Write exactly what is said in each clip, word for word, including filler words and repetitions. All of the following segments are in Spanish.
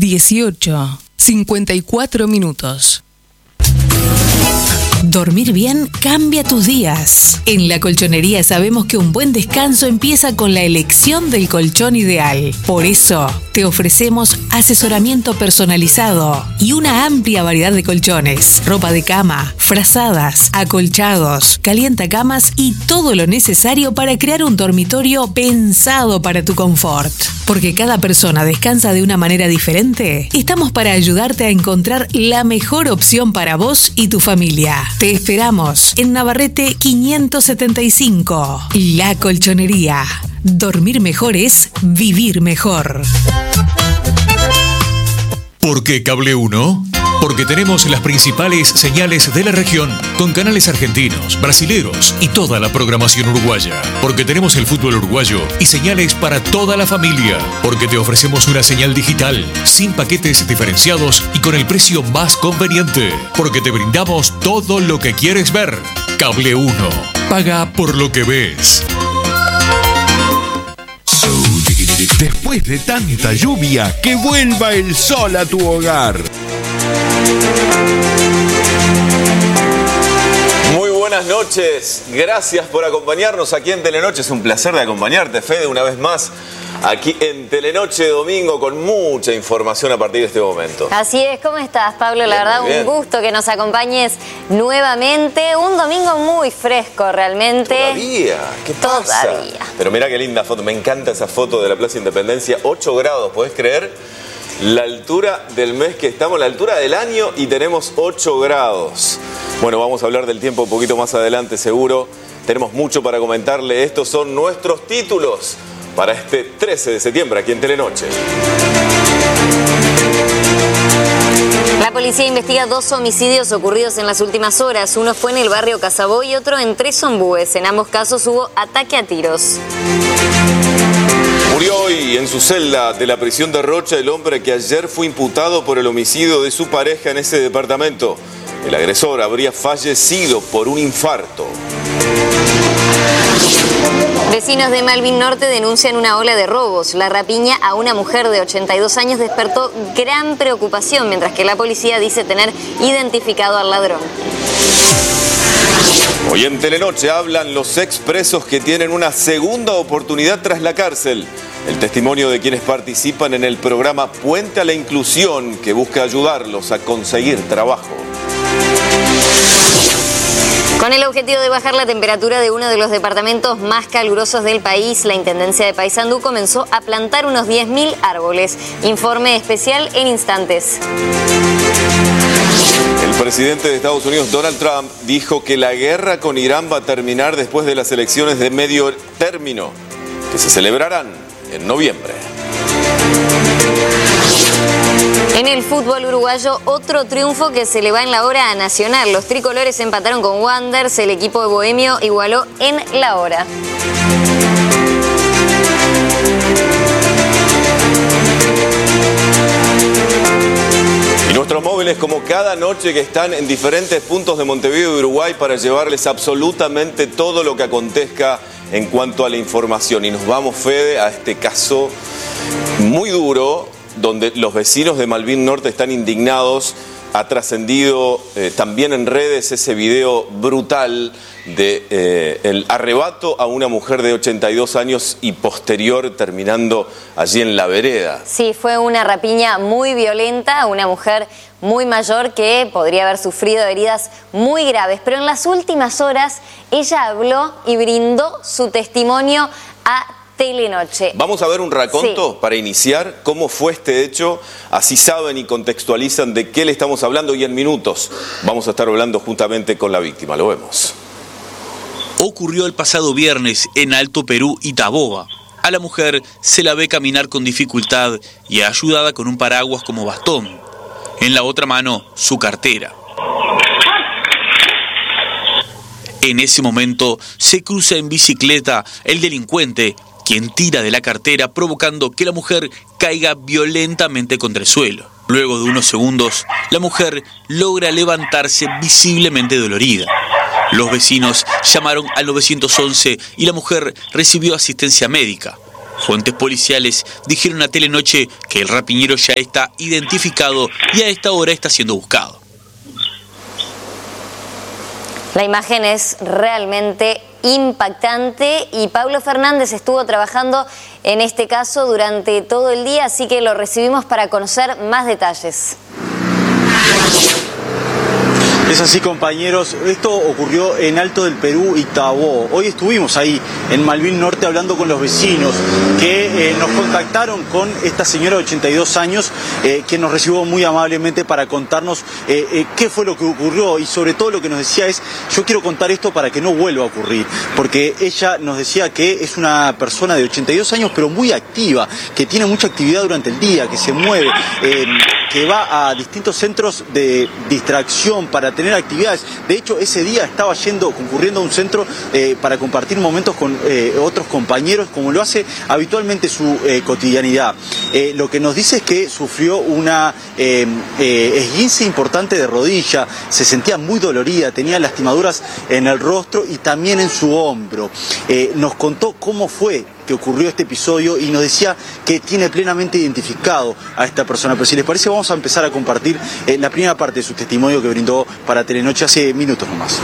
dieciocho, cincuenta y cuatro minutos. Dormir bien cambia tus días. En La Colchonería sabemos que un buen descanso empieza con la elección del colchón ideal. Por eso, te ofrecemos asesoramiento personalizado y una amplia variedad de colchones, ropa de cama, frazadas, acolchados, calientacamas y todo lo necesario para crear un dormitorio pensado para tu confort. Porque cada persona descansa de una manera diferente, estamos para ayudarte a encontrar la mejor opción para vos y tu familia. Te esperamos en Navarrete quinientos setenta y cinco. La Colchonería. Dormir mejor es vivir mejor. ¿Por qué Cable uno? Porque tenemos las principales señales de la región, con canales argentinos, brasileros y toda la programación uruguaya. Porque tenemos el fútbol uruguayo y señales para toda la familia. Porque te ofrecemos una señal digital, sin paquetes diferenciados y con el precio más conveniente. Porque te brindamos todo lo que quieres ver. Cable uno. Paga por lo que ves. Después de tanta lluvia, que vuelva el sol a tu hogar. Muy buenas noches, gracias por acompañarnos aquí en Telenoche. Es un placer de acompañarte, Fede, una vez más aquí en Telenoche Domingo, con mucha información a partir de este momento. Así es, ¿cómo estás, Pablo? La bien, verdad, un bien. gusto que nos acompañes nuevamente. Un domingo muy fresco, realmente. ¿Todavía? ¿Qué pasa? Todavía. Pero mira qué linda foto, me encanta esa foto de la Plaza Independencia. ocho grados, ¿podés creer? La altura del mes que estamos, la altura del año, y tenemos ocho grados. Bueno, vamos a hablar del tiempo un poquito más adelante, seguro. Tenemos mucho para comentarle. Estos son nuestros títulos para este trece de septiembre aquí en Telenoche. La policía investiga dos homicidios ocurridos en las últimas horas. Uno fue en el barrio Casaboy y otro en Tres Ombúes. En ambos casos hubo ataque a tiros. Murió hoy en su celda de la prisión de Rocha el hombre que ayer fue imputado por el homicidio de su pareja en ese departamento. El agresor habría fallecido por un infarto. Vecinos de Malvin Norte denuncian una ola de robos. La rapiña a una mujer de ochenta y dos años despertó gran preocupación, mientras que la policía dice tener identificado al ladrón. Hoy en Telenoche hablan los expresos que tienen una segunda oportunidad tras la cárcel. El testimonio de quienes participan en el programa Puente a la Inclusión, que busca ayudarlos a conseguir trabajo. Con el objetivo de bajar la temperatura de uno de los departamentos más calurosos del país, la Intendencia de Paysandú comenzó a plantar unos diez mil árboles. Informe especial en instantes. El presidente de Estados Unidos, Donald Trump, dijo que la guerra con Irán va a terminar después de las elecciones de medio término, que se celebrarán en noviembre. En el fútbol uruguayo, otro triunfo que se le va en la hora nacional. Los tricolores empataron con Wanderers, el equipo de Bohemio igualó en la hora. Y nuestros móviles, como cada noche, que están en diferentes puntos de Montevideo y Uruguay para llevarles absolutamente todo lo que acontezca en cuanto a la información. Y nos vamos, Fede, a este caso muy duro, donde los vecinos de Malvin Norte están indignados. Ha trascendido eh, también en redes ese video brutal de eh, el arrebato a una mujer de ochenta y dos años y posterior terminando allí en la vereda. Sí, fue una rapiña muy violenta a una mujer muy mayor que podría haber sufrido heridas muy graves. Pero en las últimas horas ella habló y brindó su testimonio a Telenoche. Vamos a ver un raconto sí. para iniciar cómo fue este hecho, así saben y contextualizan de qué le estamos hablando, y en minutos vamos a estar hablando juntamente con la víctima. Lo vemos. Ocurrió el pasado viernes en Alto Perú y Taboga. A la mujer se la ve caminar con dificultad y ayudada con un paraguas como bastón. En la otra mano, su cartera. En ese momento se cruza en bicicleta el delincuente, quien tira de la cartera provocando que la mujer caiga violentamente contra el suelo. Luego de unos segundos, la mujer logra levantarse visiblemente dolorida. Los vecinos llamaron al nueve once y la mujer recibió asistencia médica. Fuentes policiales dijeron a Telenoche que el rapiñero ya está identificado y a esta hora está siendo buscado. La imagen es realmente impactante y Pablo Fernández estuvo trabajando en este caso durante todo el día, así que lo recibimos para conocer más detalles. Es así, compañeros, esto ocurrió en Alto del Perú, Itabo. Hoy estuvimos ahí en Malvin Norte hablando con los vecinos que eh, nos contactaron con esta señora de ochenta y dos años eh, que nos recibió muy amablemente para contarnos eh, eh, qué fue lo que ocurrió y sobre todo lo que nos decía es: yo quiero contar esto para que no vuelva a ocurrir, porque ella nos decía que es una persona de ochenta y dos años pero muy activa, que tiene mucha actividad durante el día, que se mueve, eh, que va a distintos centros de distracción para tener actividades. De hecho, ese día estaba yendo, concurriendo a un centro eh, para compartir momentos con eh, otros compañeros, como lo hace habitualmente su eh, cotidianidad. Eh, lo que nos dice es que sufrió una eh, eh, esguince importante de rodilla, se sentía muy dolorida, tenía lastimaduras en el rostro y también en su hombro. Eh, nos contó cómo fue que ocurrió este episodio y nos decía que tiene plenamente identificado a esta persona. Pero si les parece, vamos a empezar a compartir eh, la primera parte de su testimonio que brindó para Telenoche hace minutos nomás.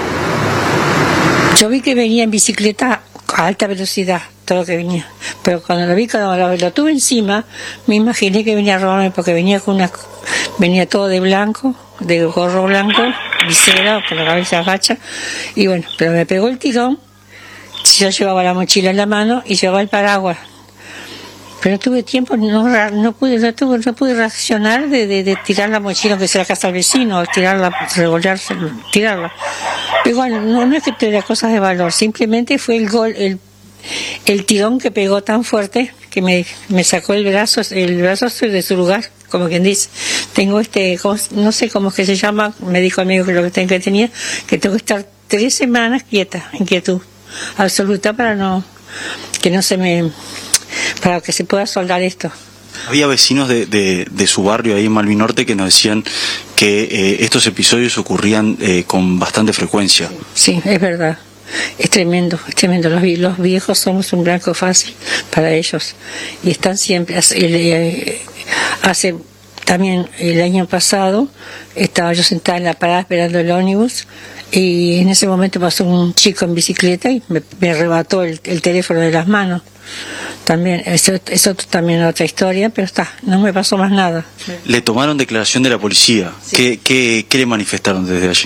Yo vi que venía en bicicleta a alta velocidad, todo lo que venía. Pero cuando lo vi, cuando lo, lo tuve encima, me imaginé que venía a robarme porque venía con una, venía todo de blanco, de gorro blanco, visera, con la cabeza agacha, y bueno, pero me pegó el tirón. Yo llevaba la mochila en la mano y llevaba el paraguas, pero no tuve tiempo, no, no pude no, tuve, no pude reaccionar de, de, de tirar la mochila, aunque sea la casa del vecino, tirarla, revolverse, tirarla. Pero bueno, no, no es que tuviera cosas de valor, simplemente fue el gol, el, el tirón que pegó tan fuerte que me, me sacó el brazo, el brazo de su lugar, como quien dice. Tengo este, no sé cómo es que se llama, me dijo el amigo que lo que tenía, que tengo que estar tres semanas quieta, en quietud absoluta para no que no se me para que se pueda soldar esto. Había vecinos de, de, de su barrio ahí en Malvin Norte que nos decían que eh, estos episodios ocurrían eh, con bastante frecuencia. Sí, es verdad, es tremendo, es tremendo. Los, los viejos somos un blanco fácil para ellos y están siempre. Hace, eh, hace también el año pasado estaba yo sentada en la parada esperando el ómnibus y en ese momento pasó un chico en bicicleta y me, me arrebató el, el teléfono de las manos. También, eso, eso también es otra historia, pero está, no me pasó más nada. Le tomaron declaración de la policía. Sí. ¿Qué, qué, qué le manifestaron desde allí?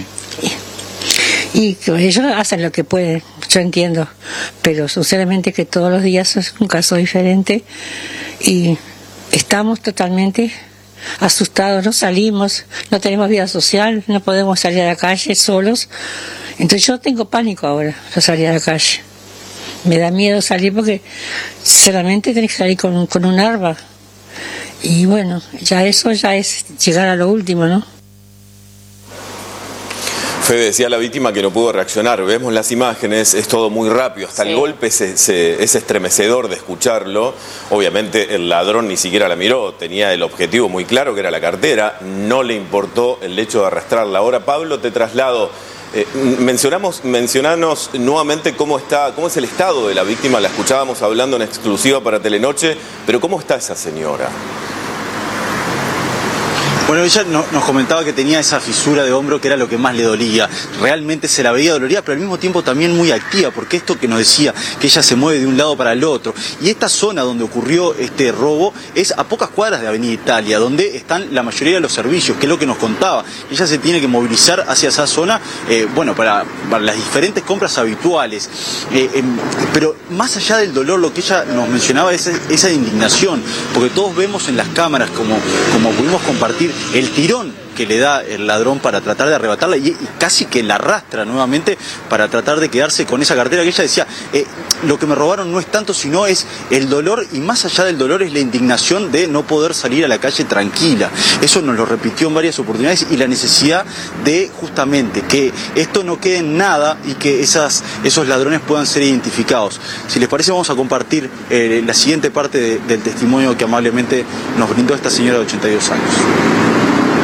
Y, y que ellos hacen lo que pueden, yo entiendo, pero sinceramente que todos los días es un caso diferente y estamos totalmente asustados, no salimos, no tenemos vida social, no podemos salir a la calle solos. Entonces yo tengo pánico ahora de salir a la calle. Me da miedo salir porque sinceramente tenés que salir con, con un arma. Y bueno, ya eso ya es llegar a lo último, ¿no? Fede, decía la víctima que no pudo reaccionar. Vemos las imágenes, es todo muy rápido. Hasta sí. El golpe se, se, es estremecedor de escucharlo. Obviamente el ladrón ni siquiera la miró. Tenía el objetivo muy claro, que era la cartera. No le importó el hecho de arrastrarla. Ahora, Pablo, te traslado. Eh, mencionamos, mencionanos nuevamente cómo está, cómo es el estado de la víctima. La escuchábamos hablando en exclusiva para Telenoche. Pero ¿cómo está esa señora? Bueno, ella no, nos comentaba que tenía esa fisura de hombro que era lo que más le dolía. Realmente se la veía dolorida, pero al mismo tiempo también muy activa, porque esto que nos decía, que ella se mueve de un lado para el otro. Y esta zona donde ocurrió este robo es a pocas cuadras de Avenida Italia, donde están la mayoría de los servicios, que es lo que nos contaba. Ella se tiene que movilizar hacia esa zona, eh, bueno, para, para las diferentes compras habituales. Eh, eh, pero más allá del dolor, lo que ella nos mencionaba es esa indignación, porque todos vemos en las cámaras, como, como pudimos compartir, el tirón que le da el ladrón para tratar de arrebatarla y, y casi que la arrastra nuevamente para tratar de quedarse con esa cartera que ella decía, eh, lo que me robaron no es tanto, sino es el dolor, y más allá del dolor es la indignación de no poder salir a la calle tranquila. Eso nos lo repitió en varias oportunidades, y la necesidad de justamente que esto no quede en nada y que esas, esos ladrones puedan ser identificados. Si les parece, vamos a compartir eh, la siguiente parte de, del testimonio que amablemente nos brindó esta señora de ochenta y dos años.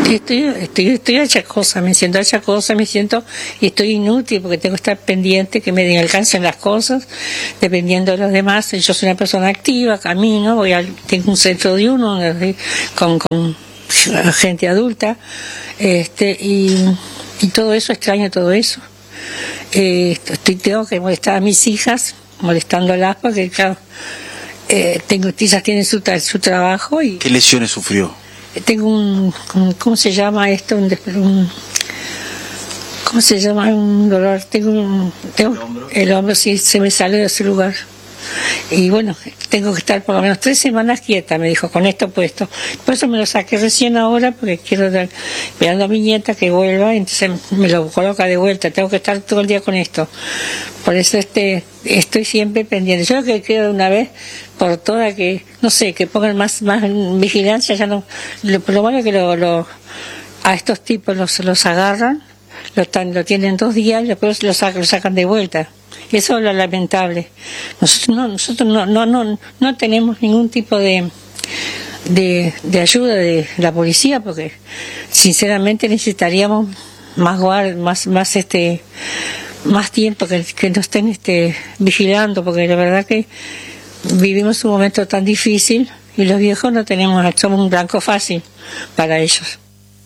Estoy, estoy, estoy achacosa, me siento achacosa, me siento y estoy inútil porque tengo que estar pendiente que me alcancen las cosas, dependiendo de los demás. Yo soy una persona activa, camino, voy al, tengo un centro de uno con, con gente adulta, este, y, y todo eso, extraño todo eso. Eh, estoy, tengo que molestar a mis hijas, molestándolas porque, claro, eh, tengo, ellas tienen su, su trabajo. Y ¿qué lesiones sufrió? Tengo un, un, ¿cómo se llama esto? Un, un, ¿Cómo se llama? Un dolor. Tengo un, tengo, ¿El hombro? El hombro sí se me sale de su lugar. Y bueno, tengo que estar por lo menos tres semanas quieta, me dijo, con esto puesto. Por eso me lo saqué recién ahora, porque quiero dar, esperando a mi nieta que vuelva, entonces me lo coloca de vuelta. Tengo que estar todo el día con esto. Por eso este estoy siempre pendiente. Yo lo que quiero de una vez por todas que, no sé, que pongan más más vigilancia. Ya no, lo, lo malo es que lo, lo, a estos tipos los, los agarran, lo, tan, lo tienen dos días y después lo sacan, lo sacan de vuelta. Y eso es lo lamentable. Nosotros no, nosotros no, no, no, no tenemos ningún tipo de, de, de ayuda de la policía, porque sinceramente necesitaríamos más guard, más, más este, más tiempo que, que nos estén este, vigilando, porque la verdad que vivimos un momento tan difícil y los viejos no tenemos, somos un blanco fácil para ellos.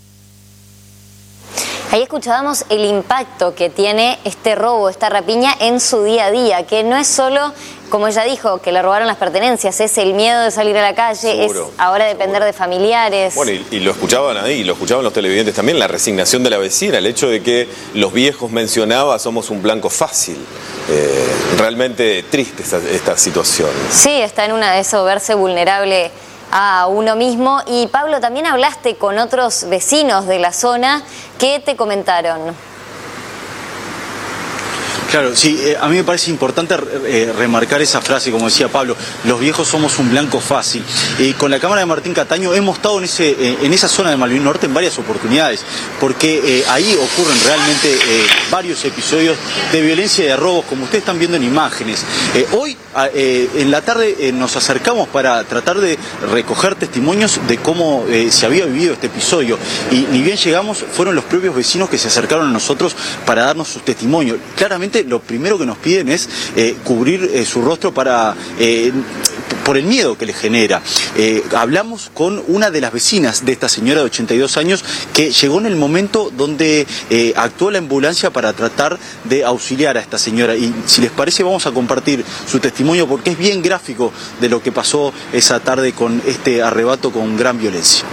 Ahí escuchábamos el impacto que tiene este robo, esta rapiña en su día a día, que no es solo, como ella dijo, que le robaron las pertenencias, es el miedo de salir a la calle, seguro, es ahora depender seguro. de familiares. Bueno, y, y lo escuchaban ahí, lo escuchaban los televidentes también, la resignación de la vecina, el hecho de que los viejos mencionaba somos un blanco fácil. Eh, realmente triste esta, esta situación. Sí, está en una de eso, verse vulnerable a uno mismo. Y Pablo, también hablaste con otros vecinos de la zona. ¿Qué te comentaron? Claro, sí, eh, a mí me parece importante eh, remarcar esa frase, como decía Pablo, los viejos somos un blanco fácil. Eh, con la Cámara de Martín Cataño hemos estado en, ese, eh, en esa zona de Malvin Norte en varias oportunidades, porque eh, ahí ocurren realmente eh, varios episodios de violencia y de robos, como ustedes están viendo en imágenes. Eh, hoy, eh, en la tarde, eh, nos acercamos para tratar de recoger testimonios de cómo eh, se había vivido este episodio, y ni bien llegamos, fueron los propios vecinos que se acercaron a nosotros para darnos sus testimonios. Claramente, lo primero que nos piden es eh, cubrir eh, su rostro para eh, por el miedo que les genera. Eh, hablamos con una de las vecinas de esta señora de ochenta y dos años que llegó en el momento donde eh, actuó la ambulancia para tratar de auxiliar a esta señora, y si les parece vamos a compartir su testimonio porque es bien gráfico de lo que pasó esa tarde con este arrebato con gran violencia.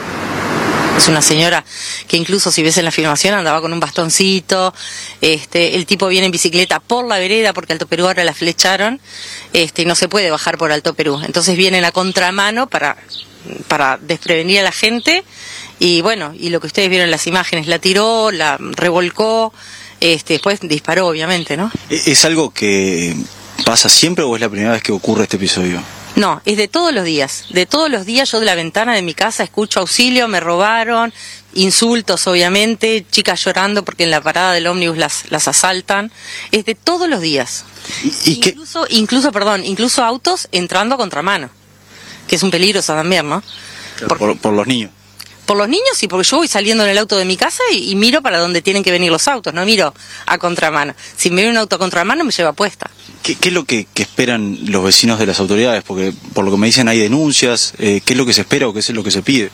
Es una señora que incluso, si ves en la filmación, andaba con un bastoncito. Este, el tipo viene en bicicleta por la vereda porque Alto Perú ahora la flecharon, este, y no se puede bajar por Alto Perú. Entonces vienen a contramano para, para desprevenir a la gente. Y bueno, y lo que ustedes vieron en las imágenes, la tiró, la revolcó, este, después disparó, obviamente, ¿no? ¿Es algo que pasa siempre o es la primera vez que ocurre este episodio? No, es de todos los días. De todos los días yo de la ventana de mi casa escucho auxilio, me robaron, insultos obviamente, chicas llorando porque en la parada del ómnibus las, las asaltan. Es de todos los días. ¿Y, y incluso, qué? incluso, perdón, incluso autos entrando a contramano, que es un peligro también, ¿no? Por, por, por los niños. Por los niños y porque yo voy saliendo en el auto de mi casa y, y miro para dónde tienen que venir los autos, no miro a contramano. Si me viene un auto a contramano me lleva puesta. ¿Qué, qué es lo que, que esperan los vecinos de las autoridades? Porque por lo que me dicen hay denuncias, eh, ¿qué es lo que se espera o qué es lo que se pide?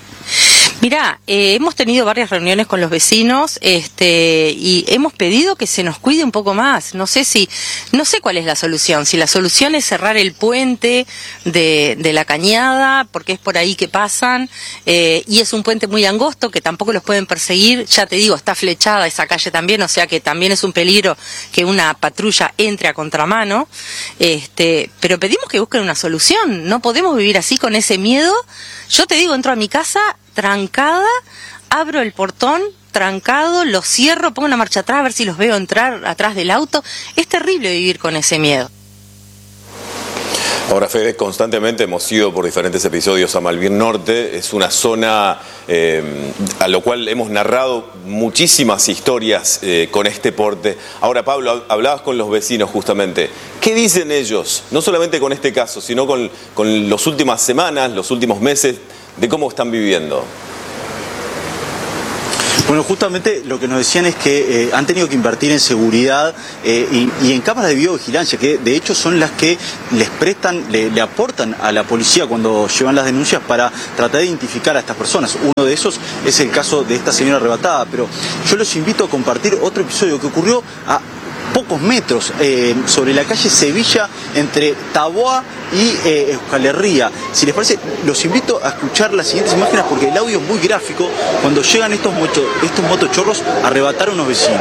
Mirá, eh, hemos tenido varias reuniones con los vecinos, este, y hemos pedido que se nos cuide un poco más. No sé si, no sé cuál es la solución. Si la solución es cerrar el puente de, de la Cañada, porque es por ahí que pasan, eh, y es un puente muy angosto que tampoco los pueden perseguir. Ya te digo, está flechada esa calle también, o sea que también es un peligro que una patrulla entre a contramano. Este, pero pedimos que busquen una solución. No podemos vivir así con ese miedo. Yo te digo, entro a mi casa trancada, abro el portón trancado, lo cierro, pongo una marcha atrás a ver si los veo entrar atrás del auto. Es terrible vivir con ese miedo. Ahora, Fede, constantemente hemos ido por diferentes episodios a Malvin Norte. Es una zona eh, a lo cual hemos narrado muchísimas historias eh, con este porte. Ahora, Pablo, hablabas con los vecinos justamente. ¿Qué dicen ellos? No solamente con este caso, sino con, con las últimas semanas, los últimos meses, de cómo están viviendo. Bueno, justamente lo que nos decían es que eh, han tenido que invertir en seguridad eh, y, y en cámaras de videovigilancia, que de hecho son las que les prestan, le, le aportan a la policía cuando llevan las denuncias para tratar de identificar a estas personas. Uno de esos es el caso de esta señora arrebatada, pero yo los invito a compartir otro episodio que ocurrió a pocos metros eh, sobre la calle Sevilla entre Taboa y eh, Euskal Herria. Si les parece, los invito a escuchar las siguientes imágenes porque el audio es muy gráfico cuando llegan estos, mocho, estos motochorros a arrebatar a unos vecinos.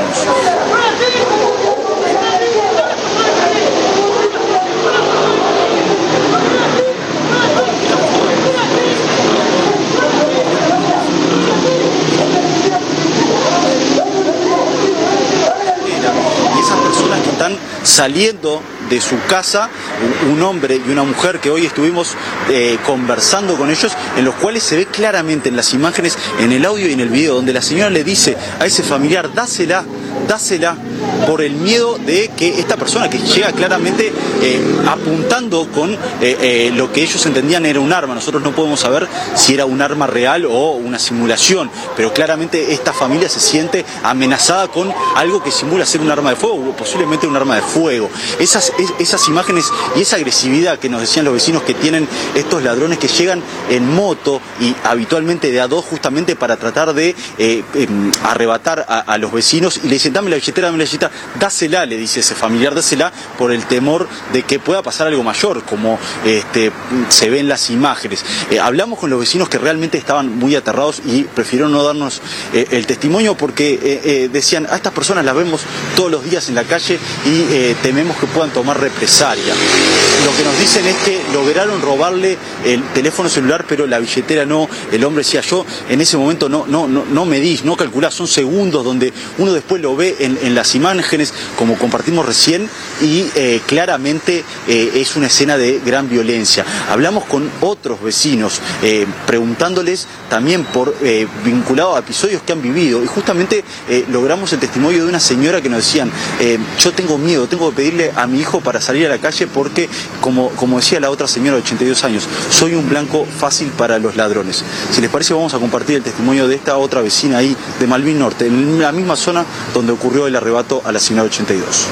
Saliendo de su casa, un hombre y una mujer que hoy estuvimos eh, conversando con ellos, en los cuales se ve claramente en las imágenes, en el audio y en el video, donde la señora le dice a ese familiar, dásela, dásela, por el miedo de que esta persona, que llega claramente eh, apuntando con eh, eh, lo que ellos entendían era un arma. Nosotros no podemos saber si era un arma real o una simulación, pero claramente esta familia se siente amenazada con algo que simula ser un arma de fuego, o posiblemente un arma de fuego. Esas, es, esas imágenes y esa agresividad que nos decían los vecinos que tienen estos ladrones que llegan en moto y habitualmente de a dos justamente para tratar de eh, eh, arrebatar a, a los vecinos y le dicen, dame la billetera, dame la billetera, dásela, le dice ese familiar, dásela por el temor de que pueda pasar algo mayor, como este, se ve en las imágenes. Eh, hablamos con los vecinos que realmente estaban muy aterrados y prefirieron no darnos eh, el testimonio porque eh, eh, decían, a estas personas las vemos todos los días en la calle y eh, tememos que puedan tomar represalia. Lo que nos dicen es que lograron robarle el teléfono celular, pero la billetera no. El hombre decía, yo en ese momento no, no, no, no medís, no calculás, son segundos donde uno después lo ve en, en las imágenes, como compartimos recién, y eh, claramente eh, es una escena de gran violencia. Hablamos con otros vecinos, eh, preguntándoles también por eh, vinculado a episodios que han vivido, y justamente eh, logramos el testimonio de una señora que nos decían, eh, yo tengo miedo, tengo que pedirle a mi hijo para salir a la calle porque, como, como decía la otra señora de ochenta y dos años, soy un blanco fácil para los ladrones. Si les parece, vamos a compartir el testimonio de esta otra vecina ahí de Malvin Norte, en la misma zona donde ocurrió el arrebato a la señora ochenta y dos.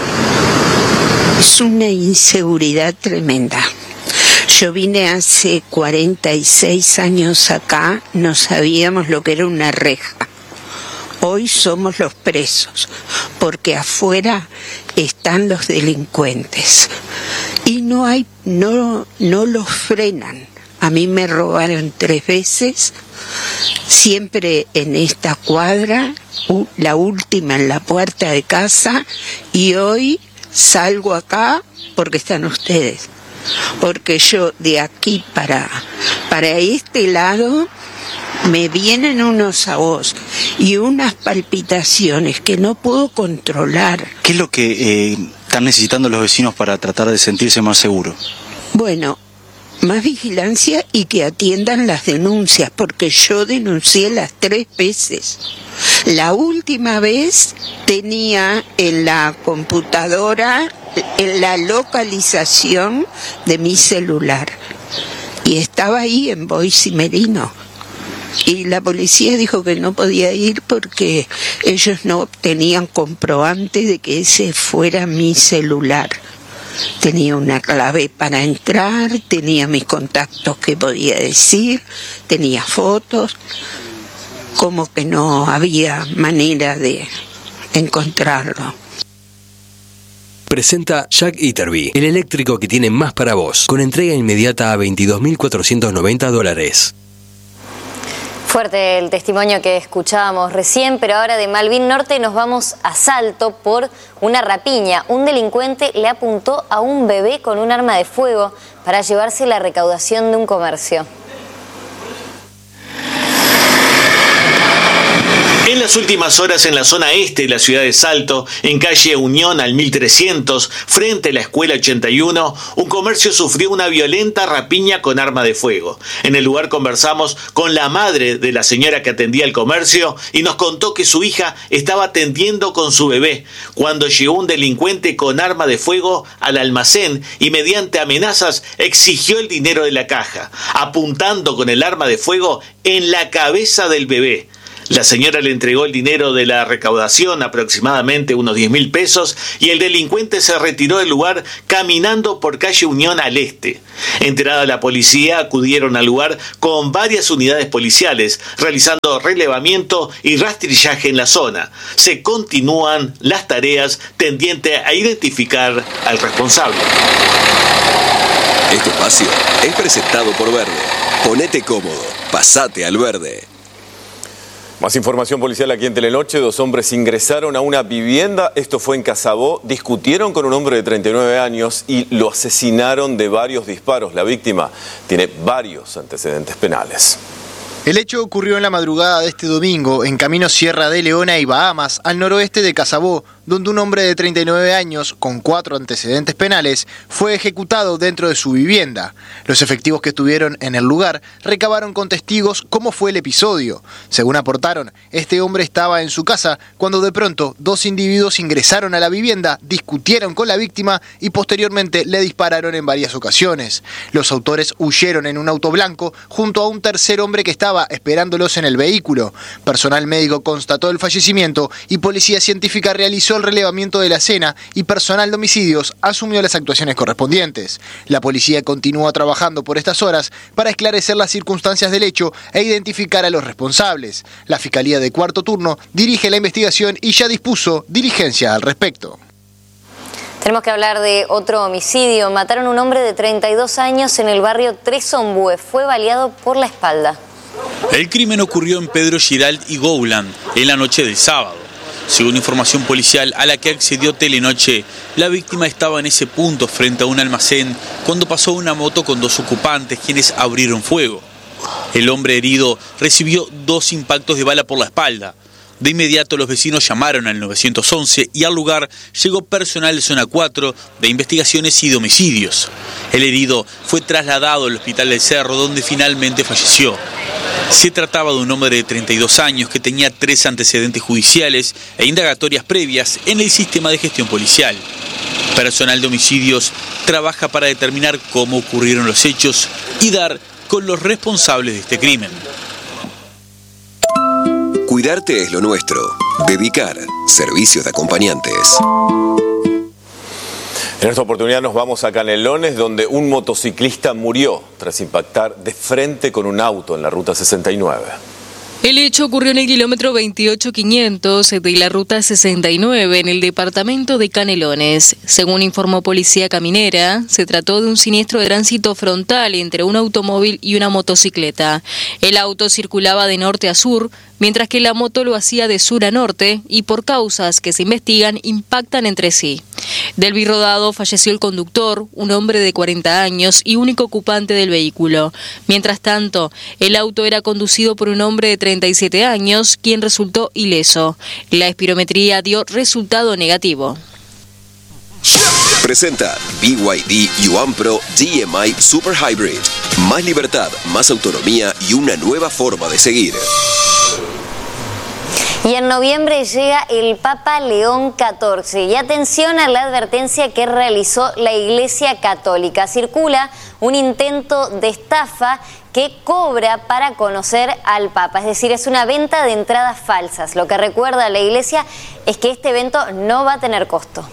Es una inseguridad tremenda. Yo vine hace cuarenta y seis años acá, no sabíamos lo que era una reja. Hoy somos los presos, porque afuera están los delincuentes. Y no hay, no, no los frenan. A mí me robaron tres veces, siempre en esta cuadra, la última en la puerta de casa, y hoy salgo acá porque están ustedes. Porque yo de aquí para, para este lado me vienen unos ahogos y unas palpitaciones que no puedo controlar. ¿Qué es lo que eh, están necesitando los vecinos para tratar de sentirse más seguros? Bueno, más vigilancia y que atiendan las denuncias, porque yo denuncié las tres veces. La última vez tenía en la computadora en la localización de mi celular y estaba ahí en Boise y Merino. Y la policía dijo que no podía ir porque ellos no tenían comprobante de que ese fuera mi celular. Tenía una clave para entrar, tenía mis contactos que podía decir, tenía fotos, como que no había manera de encontrarlo. Presenta Jack Iterby, el eléctrico que tiene más para vos, con entrega inmediata a veintidós mil cuatrocientos noventa dólares. Fuerte el testimonio que escuchábamos recién, pero ahora de Malvin Norte nos vamos a Salto por una rapiña. Un delincuente le apuntó a un bebé con un arma de fuego para llevarse la recaudación de un comercio. En las últimas horas, en la zona este de la ciudad de Salto, en calle Unión al mil trescientos, frente a la escuela ochenta y uno, un comercio sufrió una violenta rapiña con arma de fuego. En el lugar conversamos con la madre de la señora que atendía el comercio y nos contó que su hija estaba atendiendo con su bebé cuando llegó un delincuente con arma de fuego al almacén y mediante amenazas exigió el dinero de la caja, apuntando con el arma de fuego en la cabeza del bebé. La señora le entregó el dinero de la recaudación, aproximadamente unos diez mil pesos, y el delincuente se retiró del lugar caminando por calle Unión al este. Enterada la policía, acudieron al lugar con varias unidades policiales, realizando relevamiento y rastrillaje en la zona. Se continúan las tareas tendientes a identificar al responsable. Este espacio es presentado por Verde. Ponete cómodo, pasate al Verde. Más información policial aquí en Telenoche. Dos hombres ingresaron a una vivienda, esto fue en Casabó, discutieron con un hombre de treinta y nueve años y lo asesinaron de varios disparos. La víctima tiene varios antecedentes penales. El hecho ocurrió en la madrugada de este domingo, en camino Sierra de Leona y Bahamas, al noroeste de Casabó, donde un hombre de treinta y nueve años, con cuatro antecedentes penales, fue ejecutado dentro de su vivienda. Los efectivos que estuvieron en el lugar recabaron con testigos cómo fue el episodio. Según aportaron, este hombre estaba en su casa cuando de pronto dos individuos ingresaron a la vivienda, discutieron con la víctima y posteriormente le dispararon en varias ocasiones. Los autores huyeron en un auto blanco junto a un tercer hombre que estaba esperándolos en el vehículo. Personal médico constató el fallecimiento y policía científica realizó el relevamiento de la escena y personal de homicidios asumió las actuaciones correspondientes. La policía continúa trabajando por estas horas para esclarecer las circunstancias del hecho e identificar a los responsables. La Fiscalía de Cuarto Turno dirige la investigación y ya dispuso diligencia al respecto. Tenemos que hablar de otro homicidio. Mataron a un hombre de treinta y dos años en el barrio Tres Ombúes. Fue baleado por la espalda. El crimen ocurrió en Pedro Giralt y Gowland en la noche del sábado. Según información policial a la que accedió Telenoche, la víctima estaba en ese punto frente a un almacén cuando pasó una moto con dos ocupantes quienes abrieron fuego. El hombre herido recibió dos impactos de bala por la espalda. De inmediato los vecinos llamaron al nueve once y al lugar llegó personal de Zona cuatro de investigaciones y de homicidios. El herido fue trasladado al hospital del Cerro donde finalmente falleció. Se trataba de un hombre de treinta y dos años que tenía tres antecedentes judiciales e indagatorias previas en el sistema de gestión policial. Personal de homicidios trabaja para determinar cómo ocurrieron los hechos y dar con los responsables de este crimen. Cuidarte es lo nuestro. Bevicar, servicios de acompañantes. En esta oportunidad nos vamos a Canelones, donde un motociclista murió tras impactar de frente con un auto en la ruta sesenta y nueve. El hecho ocurrió en el kilómetro veintiocho quinientos de la ruta sesenta y nueve en el departamento de Canelones. Según informó Policía Caminera, se trató de un siniestro de tránsito frontal entre un automóvil y una motocicleta. El auto circulaba de norte a sur, mientras que la moto lo hacía de sur a norte y por causas que se investigan impactan entre sí. Del birrodado falleció el conductor, un hombre de cuarenta años y único ocupante del vehículo. Mientras tanto, el auto era conducido por un hombre de treinta y siete años, quien resultó ileso. La espirometría dio resultado negativo. Presenta B Y D Yuan Pro G M I Super Hybrid. Más libertad, más autonomía y una nueva forma de seguir. Y en noviembre llega el Papa León catorce. Y atención a la advertencia que realizó la Iglesia Católica. Circula un intento de estafa que cobra para conocer al Papa. Es decir, es una venta de entradas falsas. Lo que recuerda la Iglesia es que este evento no va a tener costo.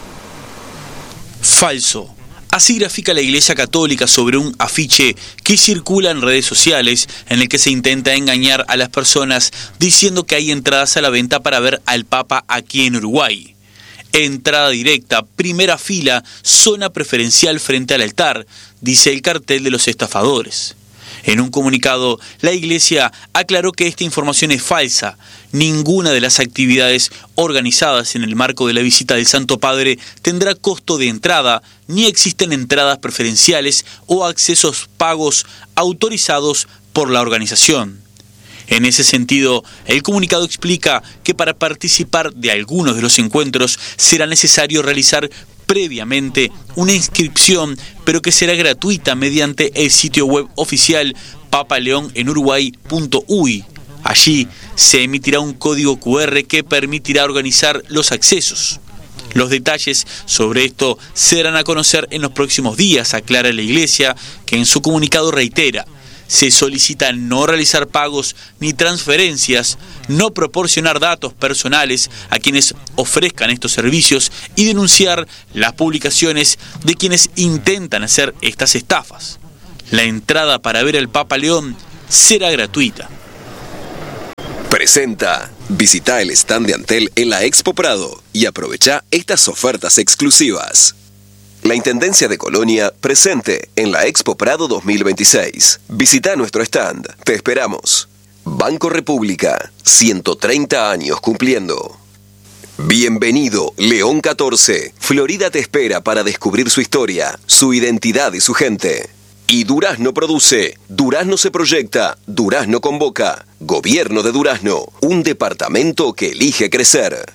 Falso. Así grafica la Iglesia Católica sobre un afiche que circula en redes sociales en el que se intenta engañar a las personas diciendo que hay entradas a la venta para ver al Papa aquí en Uruguay. Entrada directa, primera fila, zona preferencial frente al altar, dice el cartel de los estafadores. En un comunicado, la Iglesia aclaró que esta información es falsa. Ninguna de las actividades organizadas en el marco de la visita del Santo Padre tendrá costo de entrada, ni existen entradas preferenciales o accesos pagos autorizados por la organización. En ese sentido, el comunicado explica que para participar de algunos de los encuentros será necesario realizar previamente una inscripción, pero que será gratuita mediante el sitio web oficial papaleonenuruguay punto uy. Allí se emitirá un código cu erre que permitirá organizar los accesos. Los detalles sobre esto se darán a conocer en los próximos días, aclara la Iglesia, que en su comunicado reitera: se solicita no realizar pagos ni transferencias, no proporcionar datos personales a quienes ofrezcan estos servicios y denunciar las publicaciones de quienes intentan hacer estas estafas. La entrada para ver al Papa León será gratuita. Presenta, visita el stand de Antel en la Expo Prado y aprovecha estas ofertas exclusivas. La Intendencia de Colonia presente en la Expo Prado dos mil veintiséis. Visita nuestro stand. Te esperamos. Banco República, ciento treinta años cumpliendo. Bienvenido, León catorce. Florida te espera para descubrir su historia, su identidad y su gente. Y Durazno produce, Durazno se proyecta, Durazno convoca. Gobierno de Durazno, un departamento que elige crecer.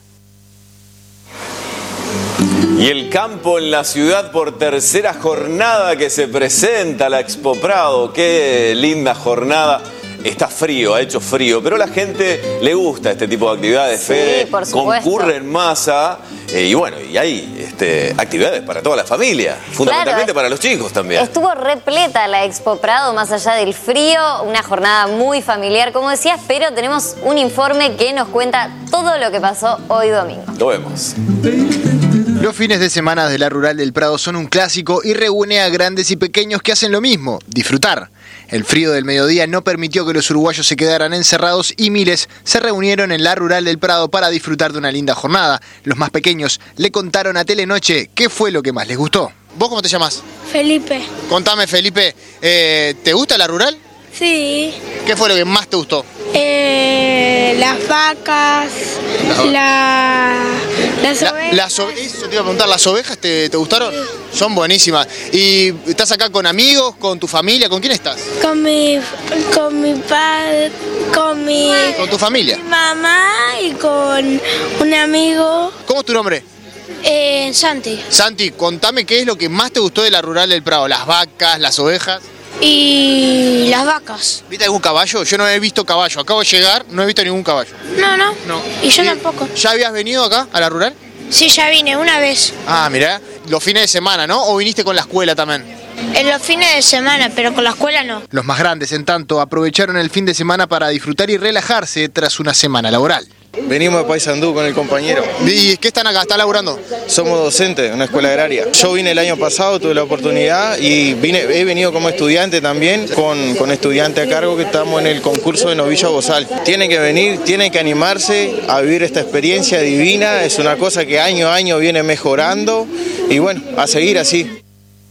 Y el campo en la ciudad por tercera jornada que se presenta, la Expo Prado. Qué linda jornada. Está frío, ha hecho frío, pero a la gente le gusta este tipo de actividades, Sí, Fede. por supuesto. Concurre en masa eh, y bueno, y hay este, actividades para toda la familia, fundamentalmente Claro, para los chicos también. Estuvo repleta la Expo Prado, más allá del frío, una jornada muy familiar, como decías, pero tenemos un informe que nos cuenta todo lo que pasó hoy domingo. Lo vemos. Los fines de semana de la Rural del Prado son un clásico y reúne a grandes y pequeños que hacen lo mismo, disfrutar. El frío del mediodía no permitió que los uruguayos se quedaran encerrados y miles se reunieron en la Rural del Prado para disfrutar de una linda jornada. Los más pequeños le contaron a Telenoche qué fue lo que más les gustó. ¿Vos cómo te llamas? Felipe. Contame, Felipe, eh, ¿te gusta la Rural? Sí. ¿Qué fue lo que más te gustó? Eh, las vacas, la, las La- ovejas. las ove- eso te iba a preguntar, ¿las ovejas te, te gustaron? Son buenísimas. ¿Y estás acá con amigos, con tu familia? ¿Con quién estás? Con mi, con mi padre, con mi ¿Con tu familia? mamá y con un amigo. ¿Cómo es tu nombre? Eh, Santi. Santi, contame qué es lo que más te gustó de la Rural del Prado. ¿Las vacas, las ovejas? Y las vacas. ¿Viste algún caballo? Yo no he visto caballo. Acabo de llegar, no he visto ningún caballo. No, no. No. Y yo ¿Y tampoco. ¿Ya habías venido acá, a la Rural? Sí, ya vine una vez. Ah, mirá, los fines de semana, ¿no? ¿O viniste con la escuela también? En los fines de semana, pero con la escuela no. Los más grandes, en tanto, aprovecharon el fin de semana para disfrutar y relajarse tras una semana laboral. Venimos de Paysandú con el compañero. ¿Y qué están acá? ¿Están laburando? Somos docentes en una escuela agraria. Yo vine el año pasado, tuve la oportunidad y vine, he venido como estudiante también, con, con estudiante a cargo que estamos en el concurso de novillo bozal. Tienen que venir, tienen que animarse a vivir esta experiencia divina, es una cosa que año a año viene mejorando y bueno, a seguir así.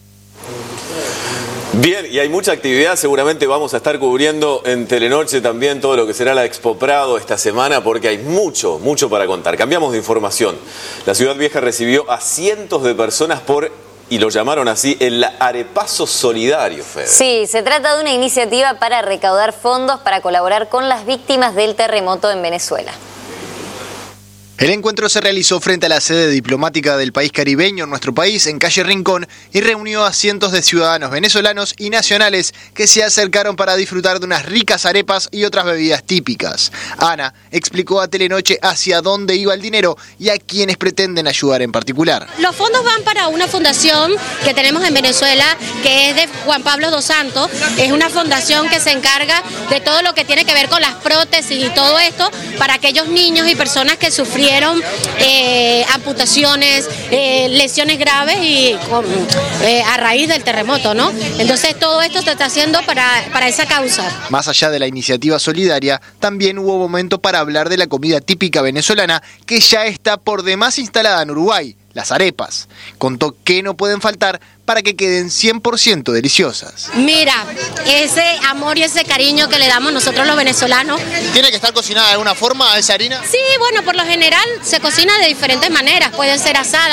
Bien, y hay mucha actividad, seguramente vamos a estar cubriendo en Telenoche también todo lo que será la Expo Prado esta semana porque hay mucho, mucho para contar. Cambiamos de información. La Ciudad Vieja recibió a cientos de personas por, y lo llamaron así, el arepazo solidario, Fede. Sí, se trata de una iniciativa para recaudar fondos para colaborar con las víctimas del terremoto en Venezuela. El encuentro se realizó frente a la sede diplomática del país caribeño en nuestro país, en calle Rincón, y reunió a cientos de ciudadanos venezolanos y nacionales que se acercaron para disfrutar de unas ricas arepas y otras bebidas típicas. Ana explicó a Telenoche hacia dónde iba el dinero y a quienes pretenden ayudar en particular. Los fondos van para una fundación que tenemos en Venezuela, que es de Juan Pablo dos Santos. Es una fundación que se encarga de todo lo que tiene que ver con las prótesis y todo esto para aquellos niños y personas que sufrieron eh, amputaciones, eh, lesiones graves y con, eh, a raíz del terremoto, ¿no? Entonces todo esto se está haciendo para, para esa causa. Más allá de la iniciativa solidaria, también hubo momento para hablar de la comida típica venezolana que ya está por demás instalada en Uruguay, las arepas. Contó que no pueden faltar para que queden cien por ciento deliciosas. Mira, ese amor y ese cariño que le damos nosotros los venezolanos. ¿Tiene que estar cocinada de alguna forma esa harina? Sí, bueno, por lo general se cocina de diferentes maneras. Puede ser asada,